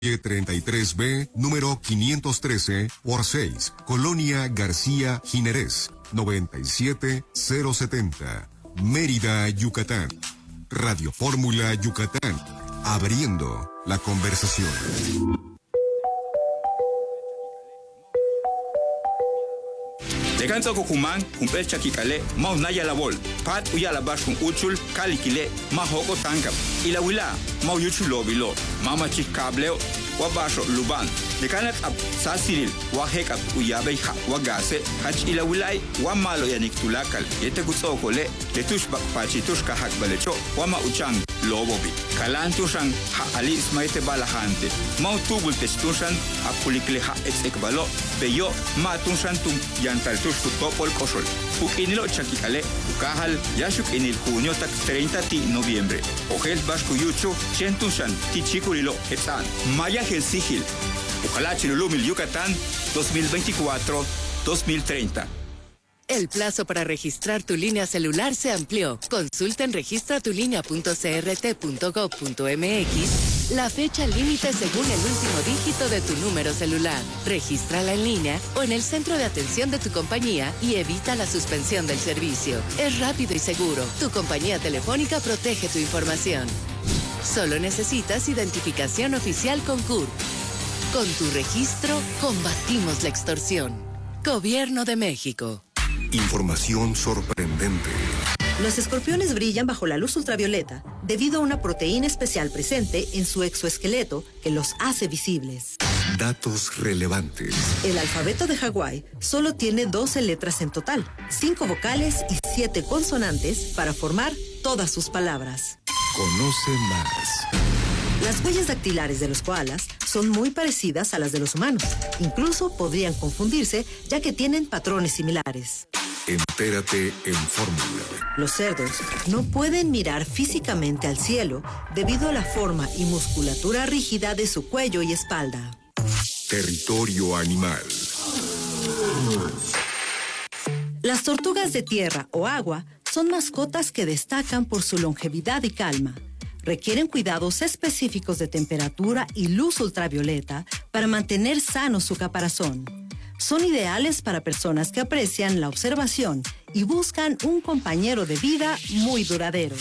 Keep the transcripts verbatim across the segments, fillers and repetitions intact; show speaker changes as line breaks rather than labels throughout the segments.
treinta y tres B, número quinientos trece, por seis, Colonia García Jiménez, noventa y siete mil setenta, Mérida, Yucatán. Radio Fórmula Yucatán, abriendo la conversación.
Leganza Cocumán, Cumpel Chaquicale, Mau Naya Labol, Pat Uyalabash con Uchul, Caliquile, Mahoko Tancap, y la Willa, Mau Yuchulo Bilo, Mama Chicableo, Wabasho Luban, de Canak Ab Sasiril, Wahekap Uyabe Wagase, Hach Ila Willai, Wamalo Yanik Tulakal, Yetekuzokole, Letushbak Pachitushka Hak Balecho, Wama Uchang, Lobobi, Kalantushan, Ha Ali Ismaite Balahante, Mau Tubul Testushan, Apulikle Ha Etzekbalo, Peyo, Matushan Tum, Yantaltush Topol Kosol, Ukinilo Chaquicale, Ukahal, Yashuk en el junio tak treinta de noviembre, Ojel Bashkuyucho, Chentushan, Tichikulilo, Etan, Maya Helsigil, Ojalá Chilulumil Yucatán, dos mil veinticuatro a dos mil treinta.
El plazo para registrar tu línea celular se amplió. Consulta en registra tu línea punto c r t punto gov punto m x la fecha límite según el último dígito de tu número celular. Regístrala en línea o en el centro de atención de tu compañía y evita la suspensión del servicio. Es rápido y seguro. Tu compañía telefónica protege tu información. Solo necesitas identificación oficial con C U R. Con tu registro, combatimos la extorsión. Gobierno de México.
Información sorprendente.
Los escorpiones brillan bajo la luz ultravioleta debido a una proteína especial presente en su exoesqueleto que los hace visibles.
Datos relevantes.
El alfabeto de Hawái solo tiene doce letras en total, cinco vocales y siete consonantes para formar todas sus palabras.
Conoce más.
Las huellas dactilares de los koalas son muy parecidas a las de los humanos. Incluso podrían confundirse, ya que tienen patrones similares.
Entérate en Fórmula.
Los cerdos no pueden mirar físicamente al cielo debido a la forma y musculatura rígida de su cuello y espalda.
Territorio animal.
Las tortugas de tierra o agua son mascotas que destacan por su longevidad y calma. Requieren cuidados específicos de temperatura y luz ultravioleta para mantener sano su caparazón. Son ideales para personas que aprecian la observación y buscan un compañero de vida muy duradero.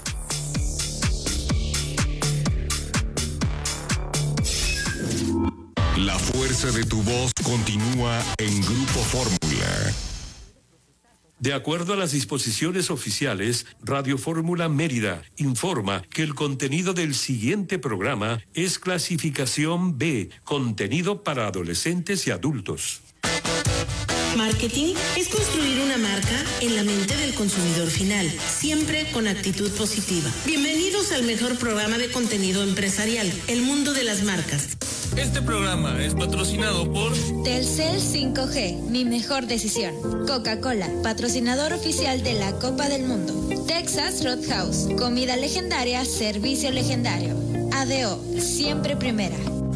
La fuerza de tu voz continúa en Grupo Fórmula.
De acuerdo a las disposiciones oficiales, Radio Fórmula Mérida informa que el contenido del siguiente programa es clasificación B, contenido para adolescentes y adultos.
Marketing es construir una marca en la mente del consumidor final, siempre con actitud positiva. Bienvenidos al mejor programa de contenido empresarial, El Mundo de las Marcas.
Este programa es patrocinado por
Telcel cinco G, mi mejor decisión. Coca-Cola, patrocinador oficial de la Copa del Mundo. Texas Roadhouse, comida legendaria, servicio legendario. A D O, siempre primera.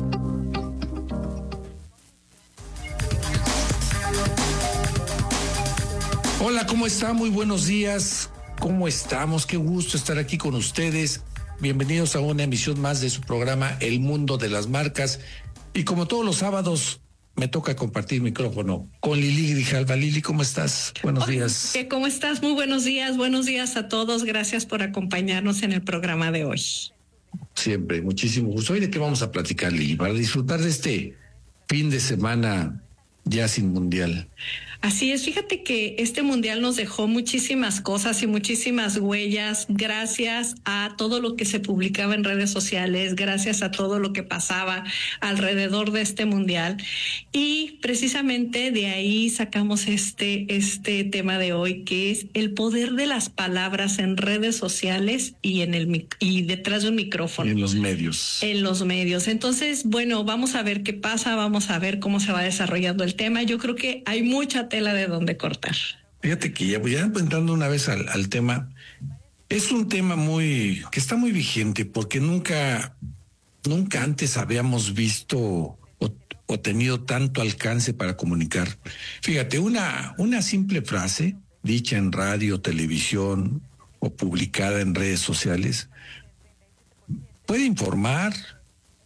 Hola, ¿cómo está? Muy buenos días. ¿Cómo estamos? Qué gusto estar aquí con ustedes. Bienvenidos a una emisión más de su programa El Mundo de las Marcas. Y como todos los sábados, me toca compartir micrófono con Lili Grijalva. Lili, ¿cómo estás? Buenos días.
¿Cómo estás? Muy buenos días. Buenos días a todos. Gracias por acompañarnos en el programa de hoy.
Siempre, muchísimo gusto. Hoy de qué vamos a platicar, Lili, para disfrutar de este fin de semana ya sin mundial.
Así es, fíjate que este mundial nos dejó muchísimas cosas y muchísimas huellas gracias a todo lo que se publicaba en redes sociales, gracias a todo lo que pasaba alrededor de este mundial. Y precisamente de ahí sacamos este, este tema de hoy, que es el poder de las palabras en redes sociales y en el y detrás de un micrófono.
En los medios.
En los medios. Entonces, bueno, vamos a ver qué pasa, vamos a ver cómo se va desarrollando el tema. Yo creo que hay mucha tela de donde cortar.
Fíjate que ya, ya entrando una vez al, al tema, es un tema muy, que está muy vigente porque nunca, nunca antes habíamos visto o, o tenido tanto alcance para comunicar. Fíjate, una, una simple frase dicha en radio, televisión o publicada en redes sociales puede informar,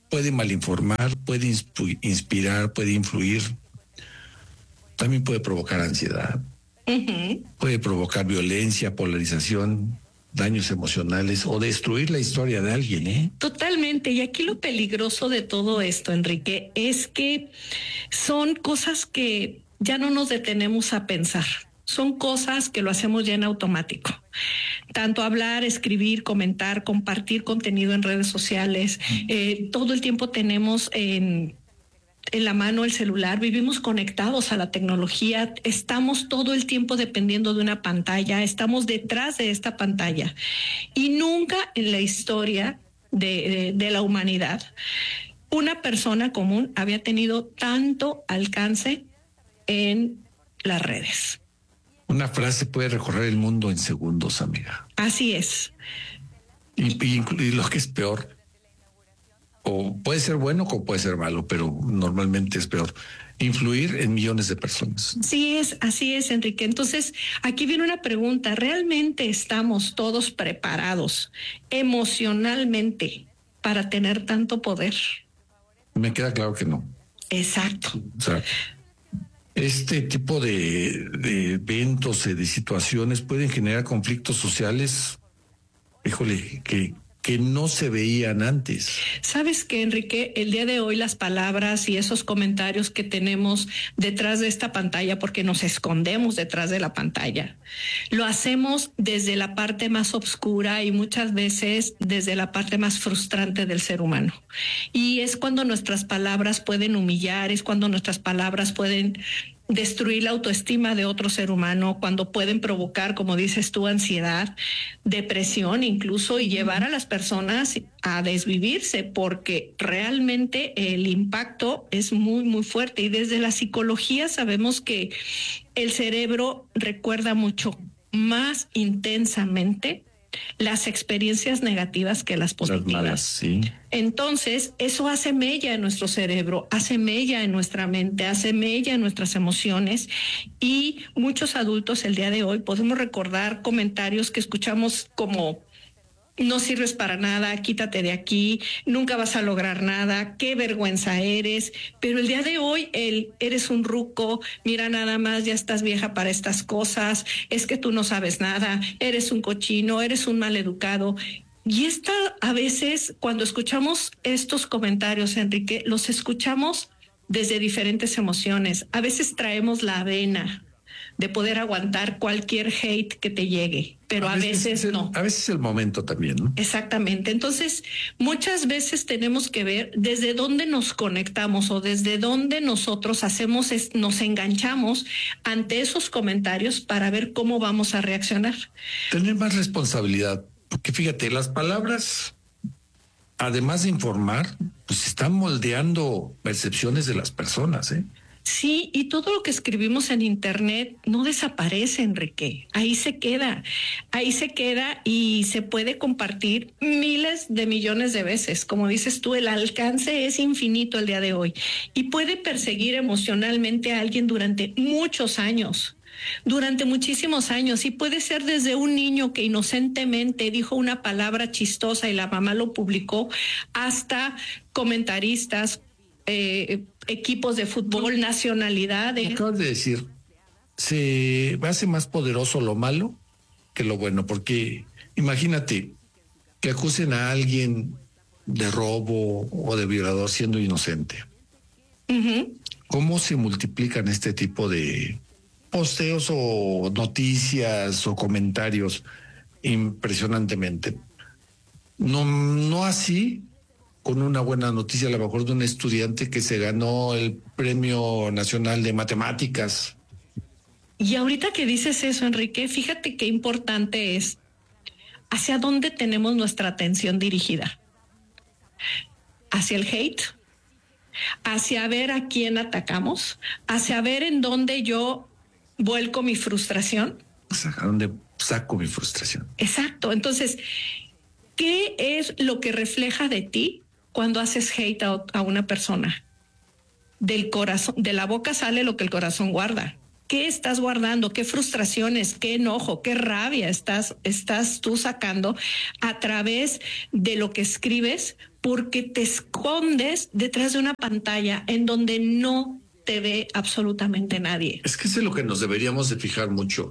puede malinformar, puede inspu- inspirar, puede influir. También puede provocar ansiedad, uh-huh. puede provocar violencia, polarización, daños emocionales o destruir la historia de alguien, ¿eh?
Totalmente. Y aquí lo peligroso de todo esto, Enrique, es que son cosas que ya no nos detenemos a pensar. Son cosas que lo hacemos ya en automático. Tanto hablar, escribir, comentar, compartir contenido en redes sociales. Eh, todo el tiempo tenemos en... en la mano el celular, vivimos conectados a la tecnología, estamos todo el tiempo dependiendo de una pantalla, estamos detrás de esta pantalla y nunca en la historia de, de, de la humanidad una persona común había tenido tanto alcance en las redes.
Una frase puede recorrer el mundo en segundos, amiga.
Así es.
Y, y, y lo que es peor, o puede ser bueno o puede ser malo, pero normalmente es peor, influir en millones de personas.
Sí es, así es, Enrique. Entonces, aquí viene una pregunta. ¿Realmente estamos todos preparados emocionalmente para tener tanto poder?
Me queda claro que no.
Exacto.
O sea, este tipo de, de eventos, de situaciones pueden generar conflictos sociales, híjole, que... que no se veían antes.
¿Sabes qué, Enrique? El día de hoy las palabras y esos comentarios que tenemos detrás de esta pantalla, porque nos escondemos detrás de la pantalla, lo hacemos desde la parte más oscura y muchas veces desde la parte más frustrante del ser humano. Y es cuando nuestras palabras pueden humillar, es cuando nuestras palabras pueden destruir la autoestima de otro ser humano, cuando pueden provocar, como dices tú, ansiedad, depresión incluso, y llevar a las personas a desvivirse, porque realmente el impacto es muy, muy fuerte. Y desde la psicología sabemos que el cerebro recuerda mucho más intensamente las experiencias negativas que las positivas.
Las malas, sí.
Entonces, eso hace mella en nuestro cerebro, hace mella en nuestra mente, hace mella en nuestras emociones, y muchos adultos el día de hoy podemos recordar comentarios que escuchamos como: no sirves para nada, quítate de aquí, nunca vas a lograr nada, qué vergüenza eres. Pero el día de hoy, el eres un ruco, mira nada más, ya estás vieja para estas cosas, es que tú no sabes nada, eres un cochino, eres un maleducado. Y esta, a veces, cuando escuchamos estos comentarios, Enrique, los escuchamos desde diferentes emociones. A veces traemos la vena de poder aguantar cualquier hate que te llegue, pero a, a veces, veces
el,
no.
A veces es el momento también, ¿no?
Exactamente. Entonces, muchas veces tenemos que ver desde dónde nos conectamos o desde dónde nosotros hacemos, es, nos enganchamos ante esos comentarios para ver cómo vamos a reaccionar.
Tener más responsabilidad, porque fíjate, las palabras, además de informar, pues están moldeando percepciones de las personas, ¿eh?
Sí, y todo lo que escribimos en Internet no desaparece, Enrique. Ahí se queda, ahí se queda y se puede compartir miles de millones de veces. Como dices tú, el alcance es infinito el día de hoy y puede perseguir emocionalmente a alguien durante muchos años. Durante muchísimos años, y puede ser desde un niño que inocentemente dijo una palabra chistosa y la mamá lo publicó, hasta comentaristas, eh, equipos de fútbol, nacionalidades.
Acabas de decir, se hace más poderoso lo malo que lo bueno, porque imagínate que acusen a alguien de robo o de violador siendo inocente. Uh-huh. ¿Cómo se multiplican este tipo de posteos o noticias o comentarios impresionantemente? No, no así con una buena noticia, a lo mejor de un estudiante que se ganó el Premio Nacional de Matemáticas.
Y ahorita que dices eso, Enrique, fíjate qué importante es hacia dónde tenemos nuestra atención dirigida. Hacia el hate, hacia ver a quién atacamos, hacia ver en dónde yo vuelco mi frustración.
¿A dónde saco mi frustración?
Exacto. Entonces, ¿qué es lo que refleja de ti cuando haces hate a, a una persona? Del corazón, de la boca sale lo que el corazón guarda. ¿Qué estás guardando? ¿Qué frustraciones, qué enojo, qué rabia estás, estás tú sacando a través de lo que escribes? Porque te escondes detrás de una pantalla en donde no te ve absolutamente nadie.
Es que eso es lo que nos deberíamos de fijar mucho.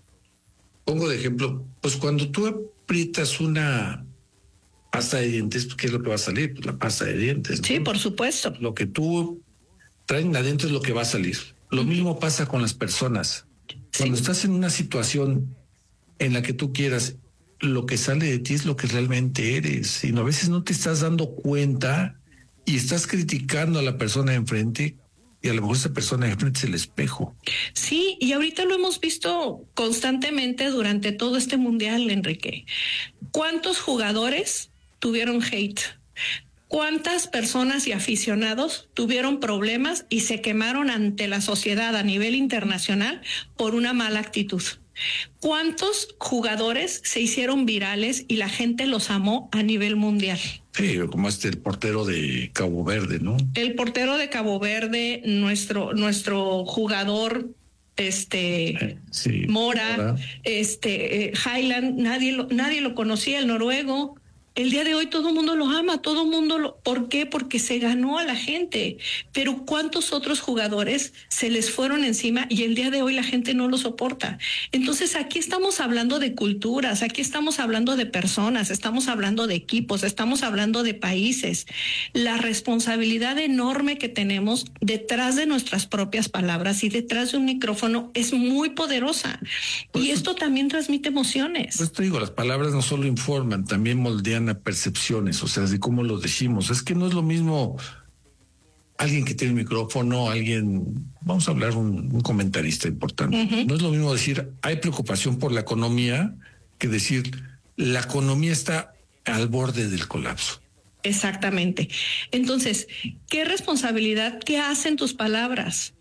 Pongo de ejemplo, pues cuando tú aprietas una pasta de dientes, ¿qué es lo que va a salir? Pues la pasta de dientes, ¿no?
Sí, por supuesto.
Lo que tú traen adentro es lo que va a salir. Lo mismo pasa con las personas. Cuando sí. estás en una situación en la que tú quieras, lo que sale de ti es lo que realmente eres. Y a veces no te estás dando cuenta y estás criticando a la persona de enfrente, y a lo mejor esa persona de enfrente es el espejo.
Sí, y ahorita lo hemos visto constantemente durante todo este mundial, Enrique. ¿Cuántos jugadores tuvieron hate? ¿Cuántas personas y aficionados tuvieron problemas y se quemaron ante la sociedad a nivel internacional por una mala actitud? ¿Cuántos jugadores se hicieron virales y la gente los amó a nivel mundial?
Sí, como este el portero de Cabo Verde, ¿no?
El portero de Cabo Verde, nuestro, nuestro jugador, este
eh, sí,
Mora,
Mora,
este eh, Highland, nadie lo, nadie lo conocía, el noruego. El día de hoy todo el mundo lo ama, todo el mundo lo... ¿Por qué? Porque se ganó a la gente. Pero ¿cuántos otros jugadores se les fueron encima y el día de hoy la gente no lo soporta? Entonces aquí estamos hablando de culturas, aquí estamos hablando de personas, estamos hablando de equipos, estamos hablando de países. La responsabilidad enorme que tenemos detrás de nuestras propias palabras y detrás de un micrófono es muy poderosa. Pues, y esto también transmite emociones.
Pues te digo, las palabras no solo informan, también moldean a percepciones, o sea, de cómo lo decimos. Es que no es lo mismo alguien que tiene el micrófono, alguien, vamos a hablar un, un comentarista importante. Uh-huh. No es lo mismo decir hay preocupación por la economía que decir la economía está al borde del colapso.
Exactamente. Entonces, ¿qué responsabilidad, qué hacen tus palabras?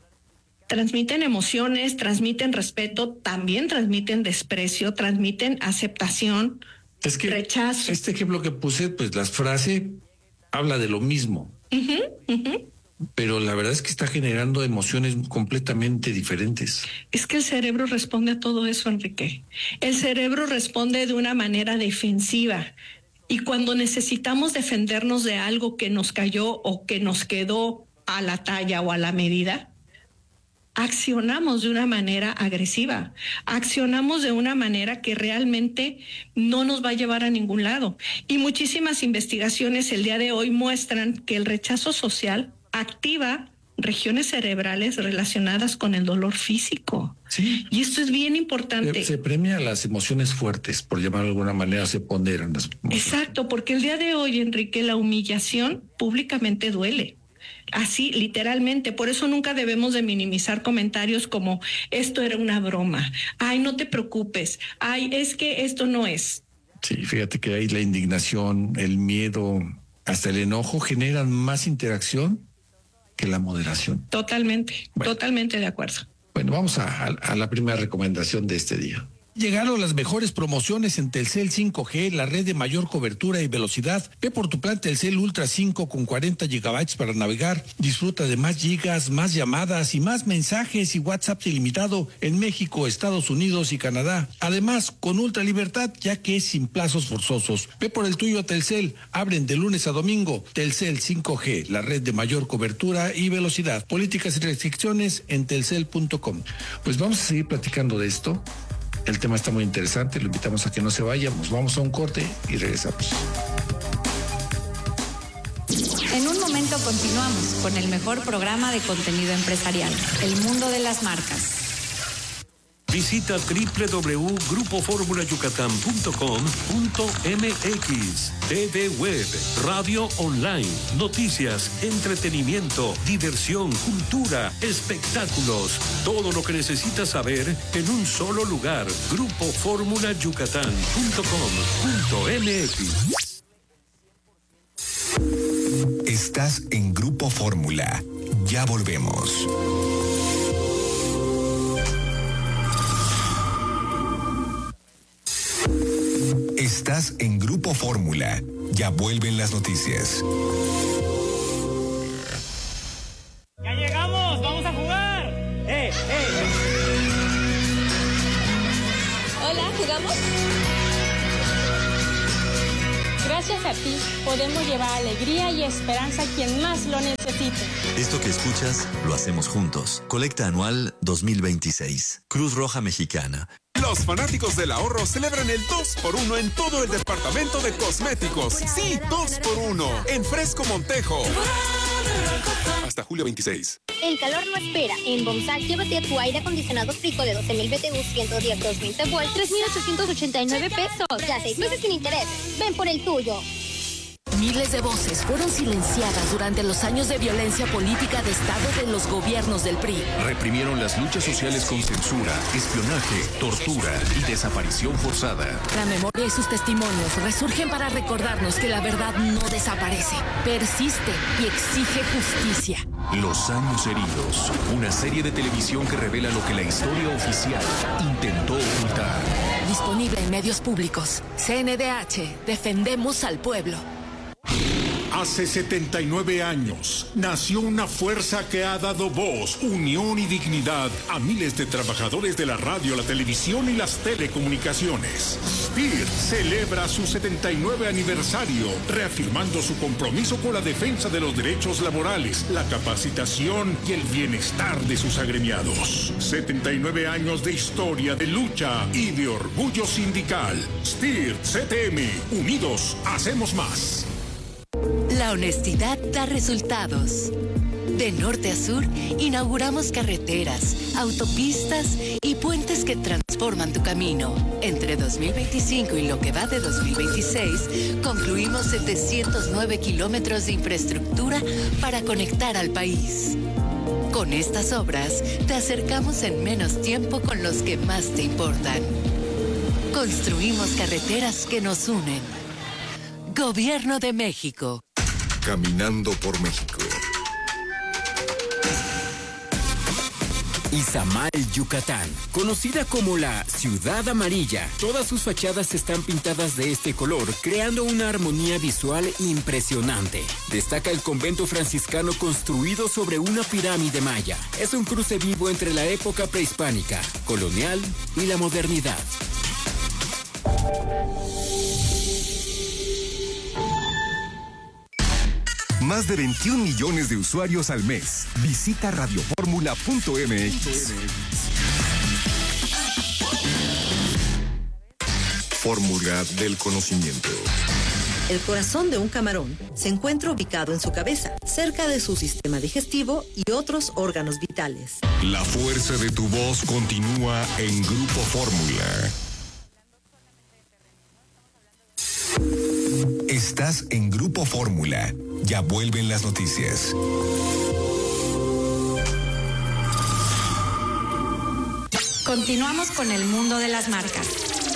Transmiten emociones, transmiten respeto, también transmiten desprecio, transmiten aceptación.
Es que
rechazo.
Este ejemplo que puse, pues la frase habla de lo mismo,
uh-huh, uh-huh.
pero la verdad es que está generando emociones completamente diferentes.
Es que el cerebro responde a todo eso, Enrique. El cerebro responde de una manera defensiva y cuando necesitamos defendernos de algo que nos cayó o que nos quedó a la talla o a la medida, accionamos de una manera agresiva, accionamos de una manera que realmente no nos va a llevar a ningún lado. Y muchísimas investigaciones el día de hoy muestran que el rechazo social activa regiones cerebrales relacionadas con el dolor físico.
Sí.
Y esto es bien importante.
Se, se premia las emociones fuertes, por llamarlo de alguna manera, se ponderan las emociones.
Exacto, porque el día de hoy, Enrique, la humillación públicamente duele. Así, literalmente. Por eso nunca debemos de minimizar comentarios como esto era una broma. Ay, no te preocupes. Ay, es que esto no es.
Sí, fíjate que ahí la indignación, el miedo, hasta el enojo generan más interacción que la moderación.
Totalmente, bueno, totalmente de acuerdo.
Bueno, vamos a, a la primera recomendación de este día. Llegaron las mejores promociones en Telcel cinco G, la red de mayor cobertura y velocidad. Ve por tu plan Telcel Ultra cinco con cuarenta gigabytes para navegar. Disfruta de más gigas, más llamadas y más mensajes y WhatsApp ilimitado en México, Estados Unidos y Canadá. Además, con ultra libertad, ya que es sin plazos forzosos. Ve por el tuyo a Telcel. Abren de lunes a domingo. Telcel cinco G, la red de mayor cobertura y velocidad. Políticas y restricciones en telcel punto com. Pues vamos a seguir platicando de esto. El tema está muy interesante, lo invitamos a que no se vayamos. Vamos a un corte y regresamos.
En un momento continuamos con el mejor programa de contenido empresarial, El Mundo de las Marcas.
Visita doble u doble u doble u punto grupo fórmula yucatán punto com punto m x. T V Web, radio online, noticias, entretenimiento, diversión, cultura, espectáculos. Todo lo que necesitas saber en un solo lugar. grupo fórmula yucatán punto com punto m x.
Estás en Grupo Fórmula. Ya volvemos. Estás en Grupo Fórmula. Ya vuelven las noticias.
¡Ya llegamos! ¡Vamos a jugar! ¡Eh, eh! gracias a ti podemos llevar alegría y esperanza a quien más lo necesite.
Esto que escuchas lo hacemos juntos. Colecta anual dos mil veintiséis. Cruz Roja Mexicana.
Los fanáticos del ahorro celebran el dos por uno en todo el departamento de cosméticos. Sí, dos por uno en Fresco Montejo. Hasta julio veintiséis.
El calor no espera. En Bomsal, llévate a tu aire acondicionado Frico de doce mil B T U, ciento diez, doscientos veinte volt, tres mil ochocientos ochenta y nueve pesos. Ya seis meses sin interés. Ven por el tuyo.
Miles de voces fueron silenciadas durante los años de violencia política de Estado de los gobiernos del P R I.
Reprimieron las luchas sociales con censura, espionaje, tortura y desaparición forzada.
La memoria y sus testimonios resurgen para recordarnos que la verdad no desaparece, persiste y exige justicia.
Los años heridos, una serie de televisión que revela lo que la historia oficial intentó ocultar.
Disponible en medios públicos. C N D H, defendemos al pueblo.
Hace setenta y nueve años nació una fuerza que ha dado voz, unión y dignidad a miles de trabajadores de la radio, la televisión y las telecomunicaciones. S P I R celebra su setenta y nueve aniversario, reafirmando su compromiso con la defensa de los derechos laborales, la capacitación y el bienestar de sus agremiados. setenta y nueve años de historia, de lucha y de orgullo sindical. S P I R C T M, unidos hacemos más.
La honestidad da resultados. De norte a sur, inauguramos carreteras, autopistas y puentes que transforman tu camino. Entre dos mil veinticinco y lo que va de dos mil veintiséis, concluimos setecientos nueve kilómetros de infraestructura para conectar al país. Con estas obras, te acercamos en menos tiempo con los que más te importan. Construimos carreteras que nos unen. Gobierno de México.
Caminando por México.
Izamal, Yucatán, conocida como la Ciudad Amarilla. Todas sus fachadas están pintadas de este color, creando una armonía visual impresionante. Destaca el convento franciscano construido sobre una pirámide maya. Es un cruce vivo entre la época prehispánica, colonial y la modernidad.
Más de veintiún millones de usuarios al mes. Visita radioformula punto m x.
Fórmula del conocimiento.
El corazón de un camarón se encuentra ubicado en su cabeza, cerca de su sistema digestivo y otros órganos vitales.
La fuerza de tu voz continúa en Grupo Fórmula.
Estás en Grupo Fórmula. Ya vuelven las noticias.
Continuamos con el mundo de las marcas.